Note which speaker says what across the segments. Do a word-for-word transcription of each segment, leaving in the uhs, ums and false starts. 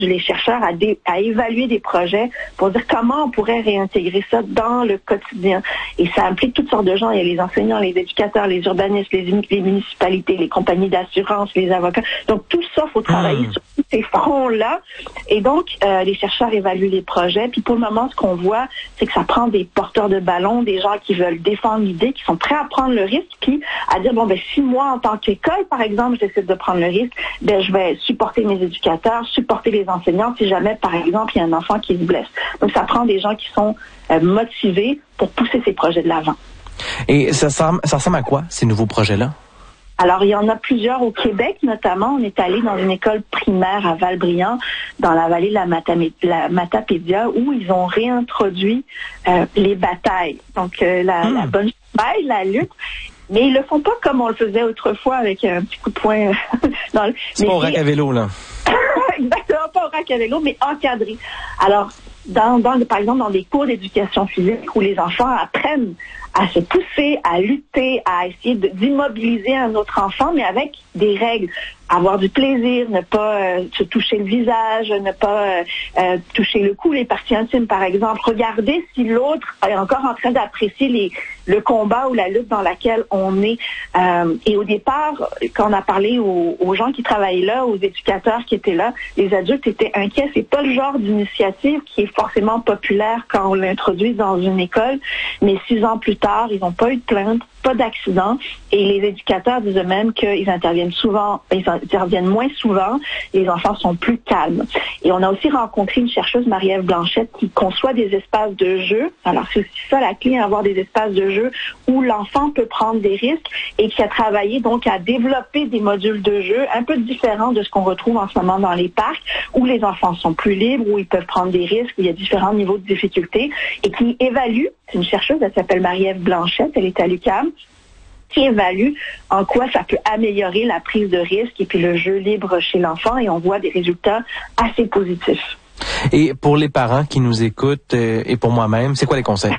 Speaker 1: les chercheurs à, dé, à évaluer des projets pour dire comment on pourrait réintégrer ça dans le quotidien. Et ça implique toutes sortes de gens. Il y a les enseignants, les éducateurs, les urbanistes, les, les municipalités, les compagnies d'assurance, les avocats. Donc tout ça, il faut travailler mmh. sur tous ces fronts-là. Et donc, euh, les chercheurs évaluent les projets. Puis pour le moment, ce qu'on voit, c'est que ça prend des porteurs de ballon, des gens qui veulent défendre l'idée, qui sont prêts à prendre le risque, puis à dire, bon, ben si moi, en tant qu'école, par exemple, je décide de prendre le risque, ben je vais supporter mes éducateurs, supporter les enseignants si jamais, par exemple, il y a un enfant qui se blesse. Donc, ça prend des gens qui sont euh, motivés pour pousser ces projets de l'avant.
Speaker 2: Et ça ressemble, ça ressemble à quoi, ces nouveaux projets-là?
Speaker 1: Alors, il y en a plusieurs au Québec, notamment. On est allé dans une école primaire à Val-Brillant, dans la vallée de la, Matamé- la Matapédia, où ils ont réintroduit euh, les batailles. Donc, euh, la, mmh. la bonne bataille, la lutte. Mais ils le font pas comme on le faisait autrefois avec un petit coup de poing dans le...
Speaker 2: C'est pas au rack à vélo, là.
Speaker 1: Exactement, pas au rack à vélo, mais encadré. Alors, dans, dans, par exemple, dans des cours d'éducation physique où les enfants apprennent à se pousser, à lutter, à essayer de, d'immobiliser un autre enfant, mais avec des règles. Avoir du plaisir, ne pas euh, se toucher le visage, ne pas euh, euh, toucher le cou, les parties intimes, par exemple. Regarder si l'autre est encore en train d'apprécier les, le combat ou la lutte dans laquelle on est. Euh, et au départ, quand on a parlé aux, aux gens qui travaillaient là, aux éducateurs qui étaient là, les adultes étaient inquiets. C'est pas le genre d'initiative qui est forcément populaire quand on l'introduit dans une école. Mais six ans plus tard, ils n'ont pas eu de plainte, pas d'accident. Et les éducateurs disent eux-mêmes qu'ils interviennent souvent, ils interviennent moins souvent, les enfants sont plus calmes. Et on a aussi rencontré une chercheuse, Marie-Ève Blanchette, qui conçoit des espaces de jeu. Alors, c'est aussi ça la clé, avoir des espaces de jeu où l'enfant peut prendre des risques et qui a travaillé donc à développer des modules de jeu un peu différents de ce qu'on retrouve en ce moment dans les parcs, où les enfants sont plus libres, où ils peuvent prendre des risques, où il y a différents niveaux de difficulté et qui évalue, c'est une chercheuse, elle s'appelle Marie-Ève Blanchette, elle est à l'U Q A M, qui évalue en quoi ça peut améliorer la prise de risque et puis le jeu libre chez l'enfant, et on voit des résultats assez positifs.
Speaker 2: Et pour les parents qui nous écoutent euh, et pour moi-même, c'est quoi les conseils?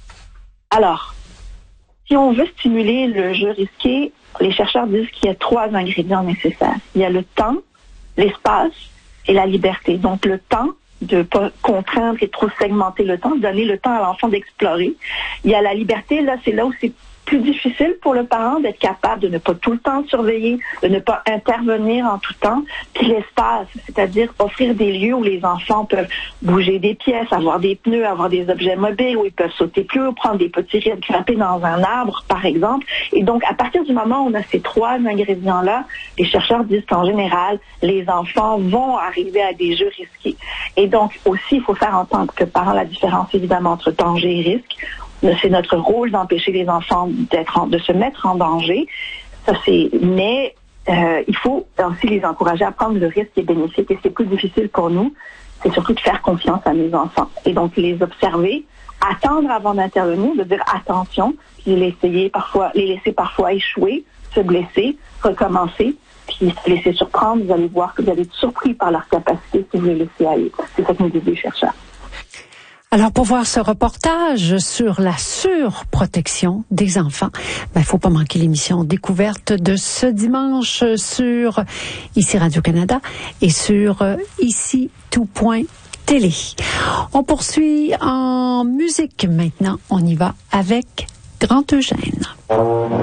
Speaker 1: Alors, si on veut stimuler le jeu risqué, les chercheurs disent qu'il y a trois ingrédients nécessaires. Il y a le temps, l'espace et la liberté. Donc le temps, de ne pas contraindre et trop segmenter le temps, donner le temps à l'enfant d'explorer. Il y a la liberté, là, c'est là où c'est plus difficile pour le parent d'être capable de ne pas tout le temps surveiller, de ne pas intervenir en tout temps. Puis l'espace, c'est-à-dire offrir des lieux où les enfants peuvent bouger des pièces, avoir des pneus, avoir des objets mobiles, où ils peuvent sauter plus haut, prendre des petits risques, grimper dans un arbre, par exemple. Et donc, à partir du moment où on a ces trois ingrédients-là, les chercheurs disent qu'en général, les enfants vont arriver à des jeux risqués. Et donc, aussi, il faut faire en tant que parent la différence, évidemment, entre danger et risque. C'est notre rôle d'empêcher les enfants d'être en, de se mettre en danger. Ça, c'est, mais euh, il faut aussi les encourager à prendre le risque et bénéfique. Et ce qui est plus difficile pour nous, c'est surtout de faire confiance à nos enfants. Et donc, les observer, attendre avant d'intervenir, de dire attention, puis les laisser parfois, les laisser parfois échouer, se blesser, recommencer, puis se laisser surprendre. Vous allez voir que vous allez être surpris par leur capacité si vous les laissez aller. C'est ça que nous disent les chercheurs.
Speaker 3: Alors, pour voir ce reportage sur la surprotection des enfants, ben, faut pas manquer l'émission Découverte de ce dimanche sur Ici Radio-Canada et sur ici tout point télé. On poursuit en musique maintenant. On y va avec Grand Eugène.